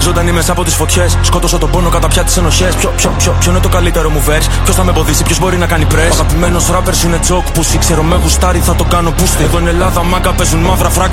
ζωντανή μέσα από τις φωτιές. Σκότωσα τον πόνο κατά πια τις ενοχές. Ποιο είναι το καλύτερο μου verse? Ποιος θα με εμποδίσει, ποιος μπορεί να κάνει press? Ο αγαπημένος rappers είναι joke που ξέρω με γουστάρι, θα το κάνω πούστη. Εδώ είναι Ελλάδα, μάγκα παίζουν μαύρα φράγκα.